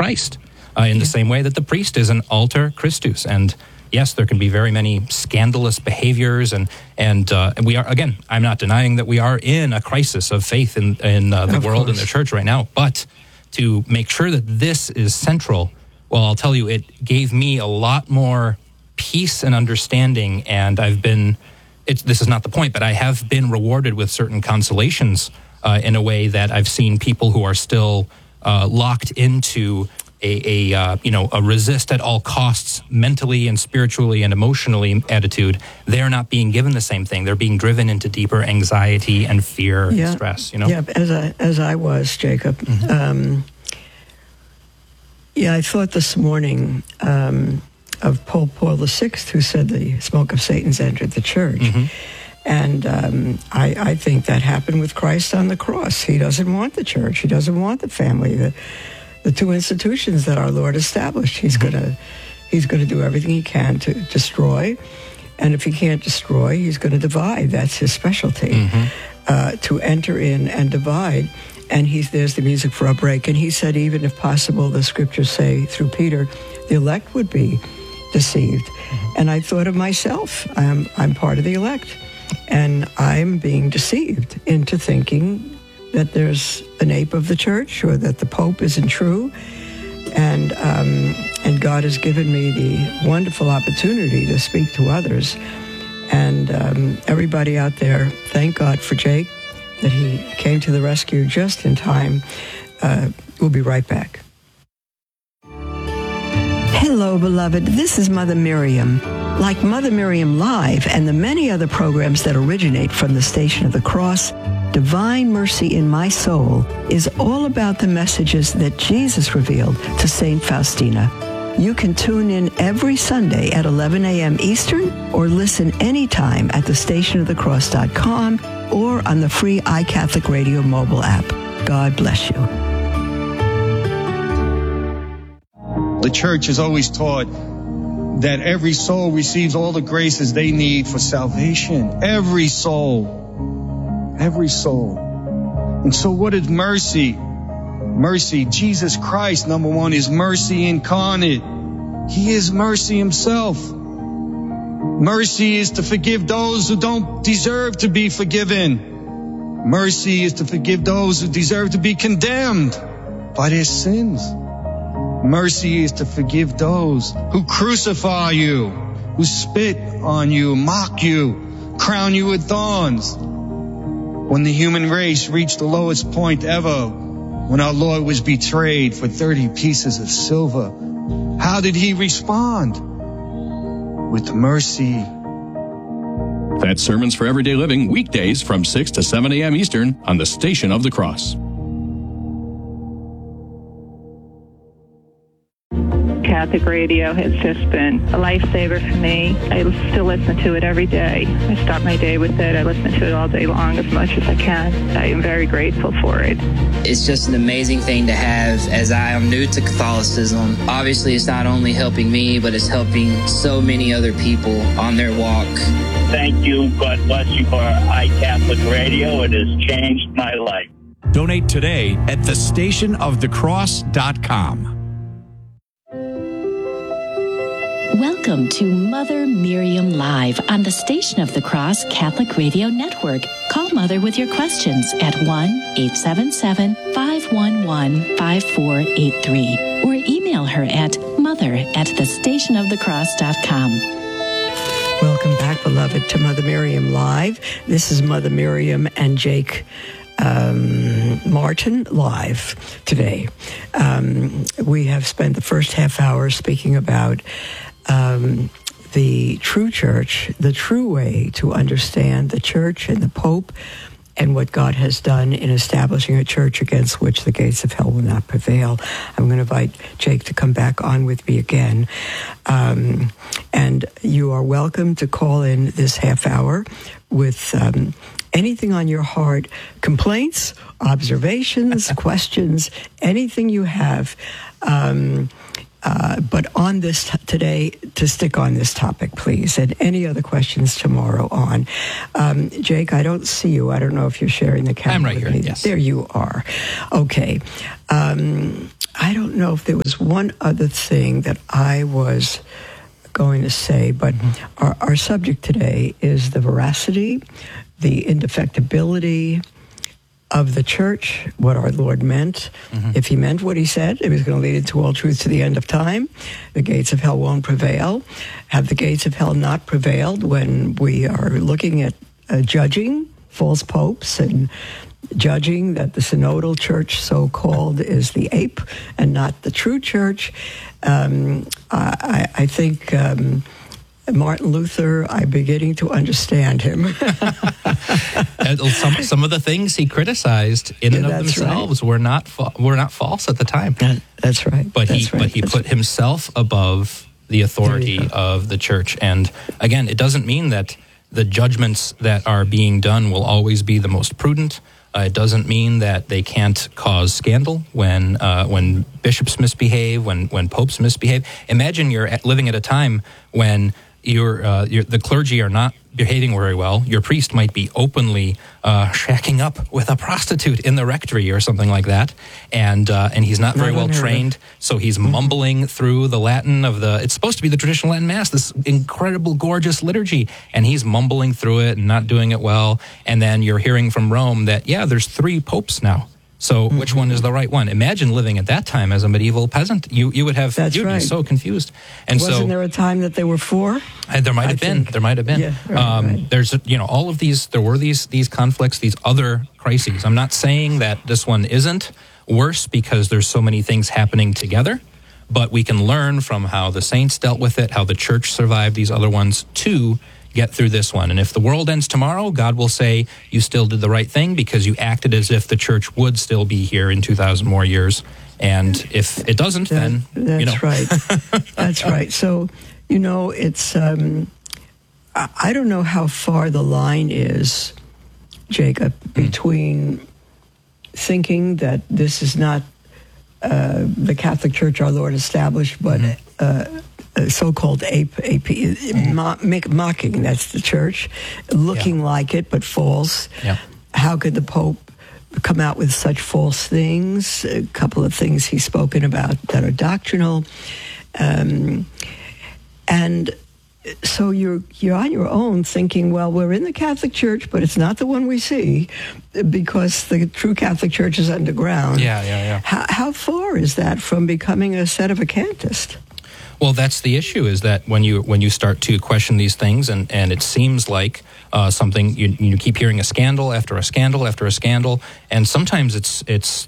Christ, in the same way that the priest is an alter Christus. And yes, there can be very many scandalous behaviors, and we are, again, I'm not denying that we are in a crisis of faith in the world and the church right now, but to make sure that this is central, well, I'll tell you, it gave me a lot more peace and understanding, and this is not the point, but I have been rewarded with certain consolations in a way that I've seen people who are still locked into a resist at all costs mentally and spiritually and emotionally attitude. They're not being given the same thing. They're being driven into deeper anxiety and fear and stress. Yeah, as I was, Jacob. Mm-hmm. I thought this morning of Pope Paul VI, who said the smoke of Satan's entered the church. Mm-hmm. And I think that happened with Christ on the cross. He doesn't want the church. He doesn't want the family, the two institutions that our Lord established. He's going to do everything he can to destroy. And if he can't destroy, he's going to divide. That's his specialty, to enter in and divide. And there's the music for a break. And he said, even if possible, the scriptures say through Peter, the elect would be deceived. Mm-hmm. And I thought of myself. I'm part of the elect. And I'm being deceived into thinking that there's an ape of the church or that the Pope isn't true. And God has given me the wonderful opportunity to speak to others. And everybody out there, thank God for Jake, that he came to the rescue just in time. We'll be right back. Hello, beloved. This is Mother Miriam. Like Mother Miriam Live and the many other programs that originate from the Station of the Cross, Divine Mercy in My Soul is all about the messages that Jesus revealed to St. Faustina. You can tune in every Sunday at 11 a.m. Eastern or listen anytime at thestationofthecross.com or on the free iCatholic Radio mobile app. God bless you. The church has always taught that every soul receives all the graces they need for salvation. Every soul. Every soul. And so what is mercy? Mercy, Jesus Christ, number one, is mercy incarnate. He is mercy himself. Mercy is to forgive those who don't deserve to be forgiven. Mercy is to forgive those who deserve to be condemned by their sins. Mercy is to forgive those who crucify you, who spit on you, mock you, crown you with thorns. When the human race reached the lowest point ever, when our Lord was betrayed for 30 pieces of silver, how did he respond? With mercy. That's Sermons for Everyday Living, weekdays from 6 to 7 a.m. Eastern on the Station of the Cross. Catholic radio has just been a lifesaver for me. I still listen to it every day. I start my day with it. I listen to it all day long as much as I can. I am very grateful for it. It's just an amazing thing to have, as I am new to Catholicism. Obviously, it's not only helping me, but it's helping so many other people on their walk. Thank you. God bless you for iCatholic Radio. It has changed my life. Donate today at thestationofthecross.com. Welcome to Mother Miriam Live on the Station of the Cross Catholic Radio Network. Call Mother with your questions at 1-877-511-5483 or email her at mother@thestationofthecross.com. Welcome back, beloved, to Mother Miriam Live. This is Mother Miriam and Jake Martin live today. We have spent the first half hour speaking about the true church, the true way to understand the church and the Pope and what God has done in establishing a church against which the gates of hell will not prevail. I'm going to invite Jake to come back on with me again. And you are welcome to call in this half hour with anything on your heart, complaints, observations, questions, anything you have. But on this today, to stick on this topic, please, and any other questions tomorrow on. Jake, I don't see you. I don't know if you're sharing the camera. I'm right here, yes. There you are. Okay. I don't know if there was one other thing that I was going to say, but our subject today is the veracity, the indefectibility of the church, what our Lord meant. If he meant what he said, it was going to lead into all truth to the end of time. The gates of hell won't prevail. Have the gates of hell not prevailed when we are looking at judging false popes and judging that the synodal church, so-called, is the ape and not the true church? I think Martin Luther, I'm beginning to understand him. Some of the things he criticized in and of themselves were not false at the time. That's right. But he put himself above the authority of the church. And again, it doesn't mean that the judgments that are being done will always be the most prudent. It doesn't mean that they can't cause scandal when bishops misbehave, when popes misbehave. Imagine you're living at a time when the clergy are not behaving very well. Your priest might be openly shacking up with a prostitute in the rectory or something like that, and he's not very well trained, so he's mumbling through the Latin of it's supposed to be the traditional Latin Mass, this incredible, gorgeous liturgy, and he's mumbling through it and not doing it well, and then you're hearing from Rome that, there's 3 popes now. So which one is the right one? Imagine living at that time as a medieval peasant. You would have you'd be so confused. And wasn't there a time that there were 4? There might have been. There might have been. Yeah, right. There's all of these. There were these conflicts, these other crises. I'm not saying that this one isn't worse because there's so many things happening together, but we can learn from how the saints dealt with it, how the church survived these other ones to get through this one. And if the world ends tomorrow, God will say, you still did the right thing because you acted as if the church would still be here in 2,000 more years. And if it doesn't, then, That's right. That's right. So, it's, I don't know how far the line is, Jacob, between thinking that this is not the Catholic Church our Lord established, but so-called mocking, that's the church, looking like it, but false. Yeah. How could the Pope come out with such false things? A couple of things he's spoken about that are doctrinal. And so you're on your own thinking, well, we're in the Catholic Church, but it's not the one we see because the true Catholic Church is underground. Yeah. How far is that from becoming a sedevacantist? Well, that's the issue, is that when you start to question these things, and it seems like something, you keep hearing a scandal after a scandal after a scandal, and sometimes it's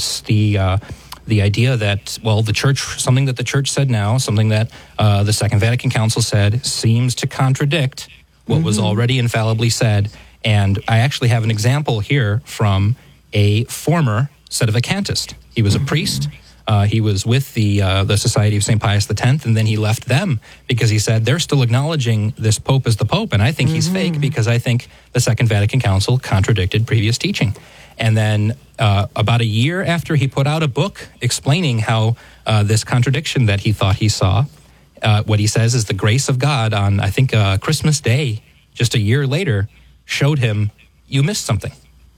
the idea that, well, the church, something that the church said now, something that the Second Vatican Council said seems to contradict what was already infallibly said. And I actually have an example here from a former sedevacantist. He was a priest. He was with the Society of St. Pius X, and then he left them because he said, they're still acknowledging this Pope as the Pope, and I think he's fake because I think the Second Vatican Council contradicted previous teaching. And then about a year after he put out a book explaining how this contradiction that he thought he saw, what he says is the grace of God on, I think, Christmas Day, just a year later, showed him, you missed something.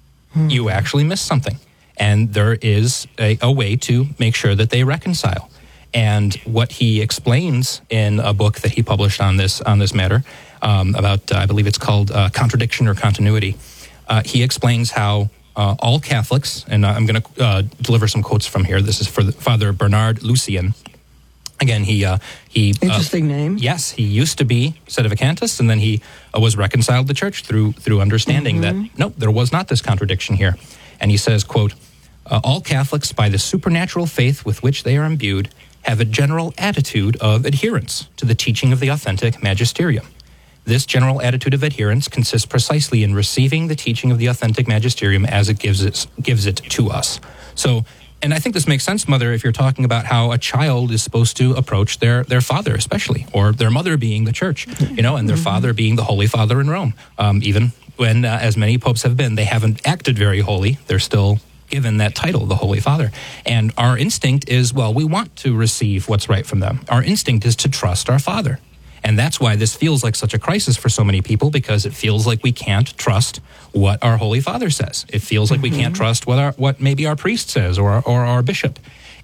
You actually missed something. And there is a way to make sure that they reconcile. And what he explains in a book that he published on this matter about, I believe it's called Contradiction or Continuity, he explains how all Catholics, and I'm going to deliver some quotes from here. This is for Father Bernard Lucien. Again, he interesting name. Yes, he used to be sedevacantist, and then he was reconciled to the church through understanding that, no, there was not this contradiction here. And he says, quote, all Catholics, by the supernatural faith with which they are imbued, have a general attitude of adherence to the teaching of the authentic magisterium. This general attitude of adherence consists precisely in receiving the teaching of the authentic magisterium as it gives it to us. So, and I think this makes sense, Mother, if you're talking about how a child is supposed to approach their father, especially, or their mother being the church, and their father being the Holy Father in Rome. Even when, as many popes have been, they haven't acted very holy, they're still given that title, the Holy Father. And our instinct is, well, we want to receive what's right from them. Our instinct is to trust our Father. And that's why this feels like such a crisis for so many people, because it feels like we can't trust what our Holy Father says. It feels like we can't trust what maybe our priest says or our bishop.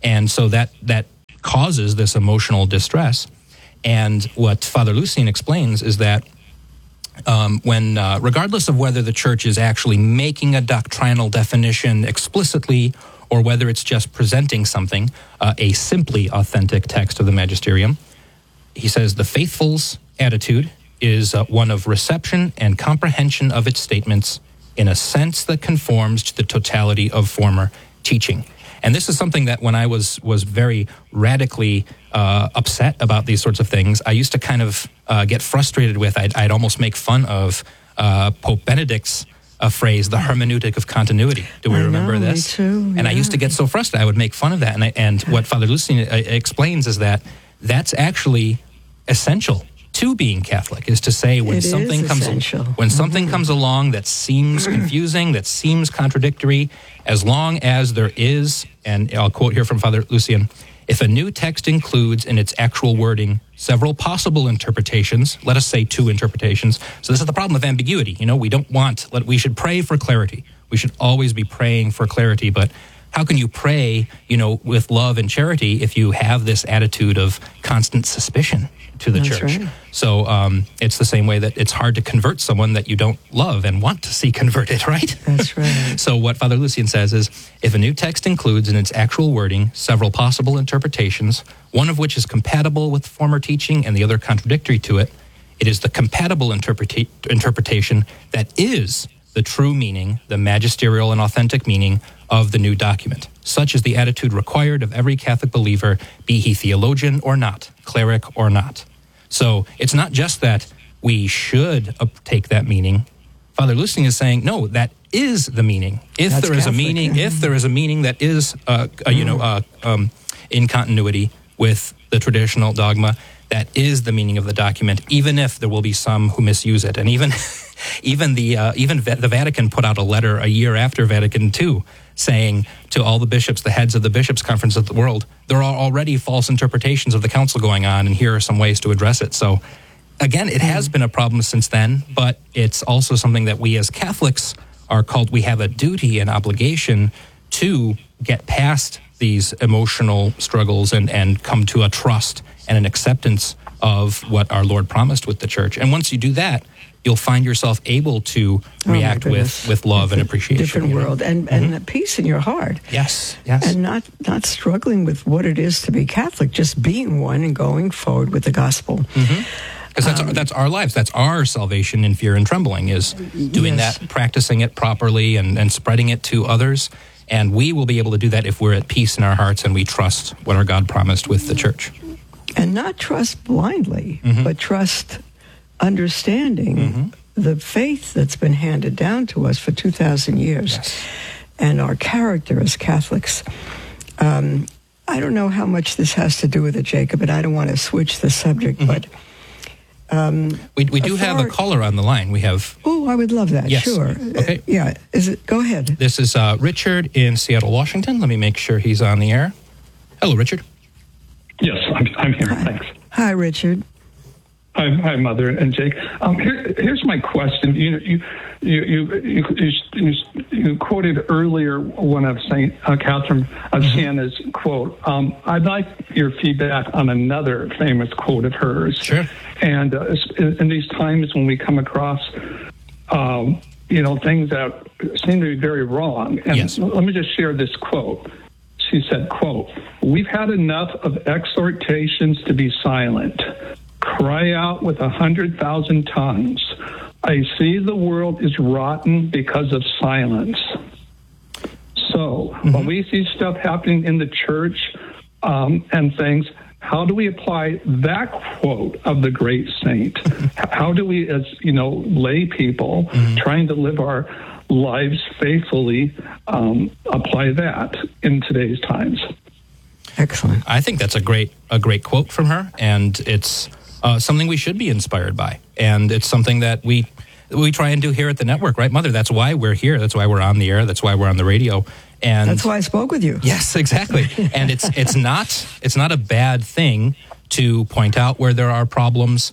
And so that causes this emotional distress. And what Father Lucien explains is that when, regardless of whether the church is actually making a doctrinal definition explicitly or whether it's just presenting something, a simply authentic text of the magisterium, he says the faithful's attitude is one of reception and comprehension of its statements in a sense that conforms to the totality of former teaching. And this is something that when I was very radically upset about these sorts of things, I used to kind of get frustrated with. I'd almost make fun of Pope Benedict's phrase, the hermeneutic of continuity. Do we remember this? Me too, yeah. And I used to get so frustrated, I would make fun of that. And what Father Lucien explains is that that's actually essential to being Catholic, is to say when something comes along that seems confusing, that seems contradictory, as long as there is, and I'll quote here from Father Lucien, if a new text includes in its actual wording several possible interpretations, let us say 2 interpretations. So this is the problem of ambiguity. We should pray for clarity. We should always be praying for clarity, but how can you pray, with love and charity if you have this attitude of constant suspicion to the church? Right. So it's the same way that it's hard to convert someone that you don't love and want to see converted, right? That's right. So what Father Lucien says is, if a new text includes in its actual wording several possible interpretations, one of which is compatible with former teaching and the other contradictory to it, it is the compatible interpretation that is the true meaning, the magisterial and authentic meaning of the new document. Such is the attitude required of every Catholic believer, be he theologian or not, cleric or not. So it's not just that we should take that meaning. Father Lucien is saying, no, that is the meaning. If there is a meaning that is, in continuity with the traditional dogma, that is the meaning of the document, even if there will be some who misuse it. And even the Vatican put out a letter a year after Vatican II saying to all the bishops, the heads of the bishops' conference of the world, there are already false interpretations of the council going on, and here are some ways to address it. So, again, it has been a problem since then, but it's also something that we as Catholics are called, we have a duty and obligation to get past these emotional struggles and come to a trust and an acceptance of what our Lord promised with the church. And once you do that, you'll find yourself able to react with love and appreciation. Different world and peace in your heart. Yes. And not struggling with what it is to be Catholic, just being one and going forward with the gospel. Because that's our lives. That's our salvation in fear and trembling, is doing that, practicing it properly and spreading it to others. And we will be able to do that if we're at peace in our hearts and we trust what our God promised with the church. And not trust blindly, but trust understanding the faith that's been handed down to us for 2,000 years and our character as Catholics. I don't know how much this has to do with it, Jacob, and I don't want to switch the subject, but... we do have a caller on the line. We have... Oh, I would love that. Yes. Sure. Okay. Go ahead. This is Richard in Seattle, Washington. Let me make sure he's on the air. Hello, Richard. Yes, I'm here. Hi. Thanks. Hi, Richard. Hi, Mother and Jake. Here's my question. You quoted earlier one of Saint Catherine of Siena's quote. I'd like your feedback on another famous quote of hers. Sure. And in these times when we come across, things that seem to be very wrong. And let me just share this quote. She said, quote, "We've had enough of exhortations to be silent. Cry out with 100,000 tongues. I see the world is rotten because of silence." So when we see stuff happening in the church and things, how do we apply that quote of the great saint? How do we, as lay people trying to live our lives faithfully, apply that in today's times? Excellent. I think that's a great quote from her, and it's something we should be inspired by, and it's something that we try and do here at the network, right, Mother? That's why we're here. That's why we're on the air. That's why we're on the radio. And that's why I spoke with you. Yes, exactly. And it's not a bad thing to point out where there are problems.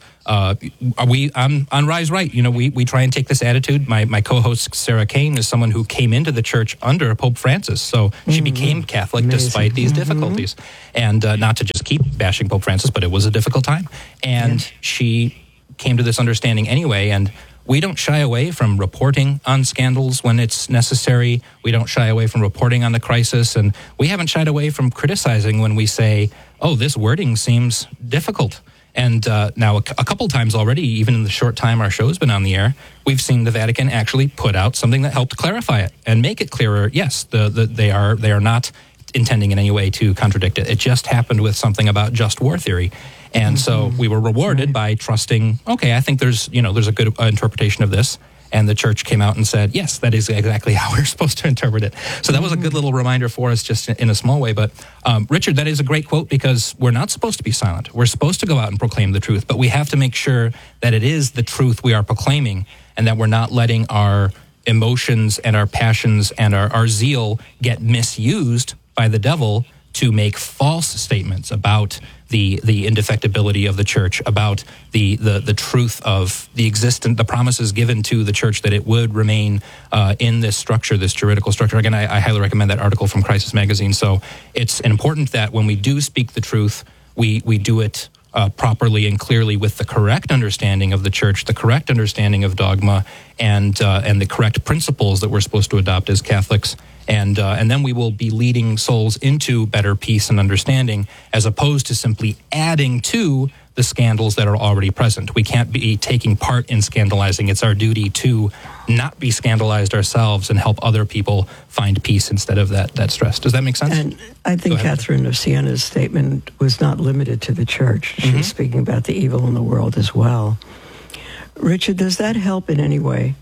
On Rise Right, we try and take this attitude. My co-host Sarah Kane is someone who came into the church under Pope Francis, so she became Catholic despite these difficulties. And not to just keep bashing Pope Francis, but it was a difficult time. And she came to this understanding anyway, and we don't shy away from reporting on scandals when it's necessary. We don't shy away from reporting on the crisis, and we haven't shied away from criticizing when we say, oh, this wording seems difficult. And now a couple times already, even in the short time our show's been on the air, we've seen the Vatican actually put out something that helped clarify it and make it clearer. Yes, they are not intending in any way to contradict it. It just happened with something about just war theory. And so we were rewarded by trusting, okay, I think there's a good interpretation of this. And the church came out and said, yes, that is exactly how we're supposed to interpret it. So that was a good little reminder for us just in a small way. But Richard, that is a great quote, because we're not supposed to be silent. We're supposed to go out and proclaim the truth, but we have to make sure that it is the truth we are proclaiming and that we're not letting our emotions and our passions and our zeal get misused by the devil to make false statements about the indefectibility of the church, about the truth of the promises given to the church that it would remain in this structure, this juridical structure. Again, I highly recommend that article from Crisis Magazine. So it's important that when we do speak the truth, we do it properly and clearly with the correct understanding of the church, the correct understanding of dogma, and the correct principles that we're supposed to adopt as Catholics. And then we will be leading souls into better peace and understanding, as opposed to simply adding to the scandals that are already present. We can't be taking part in scandalizing. It's our duty to not be scandalized ourselves and help other people find peace instead of that stress. Does that make sense? And I think Catherine of Siena's statement was not limited to the church. She was speaking about the evil in the world as well. Richard, does that help in any way?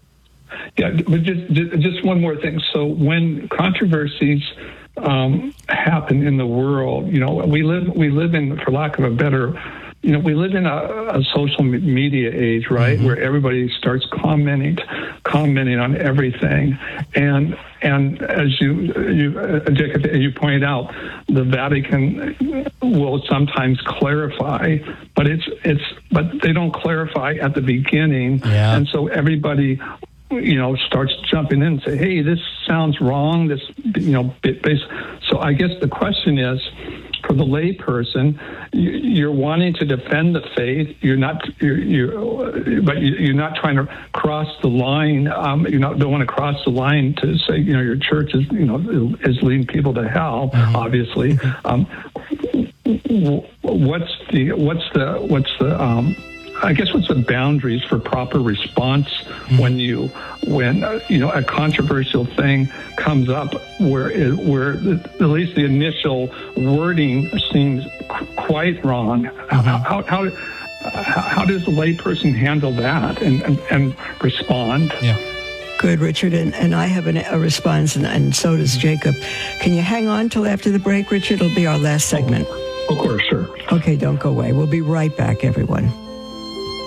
Yeah, but just one more thing. So when controversies happen in the world, we live in, for lack of a better, we live in a social media age, right, where everybody starts commenting on everything, and as Jacob, you pointed out, the Vatican will sometimes clarify, but but they don't clarify at the beginning, and so everybody starts jumping in and say, hey, this sounds wrong. This, so I guess the question is, for the lay person, you're wanting to defend the faith. You're not trying to cross the line. Don't want to cross the line to say, your church is leading people to hell. Obviously, what's the boundaries for proper response when a controversial thing comes up where at least the initial wording seems quite wrong? How does a layperson handle that and respond? Yeah. Good, Richard, and I have a response, and so does Jacob. Can you hang on till after the break, Richard? It'll be our last segment. Of course, sure. Okay, don't go away. We'll be right back, everyone.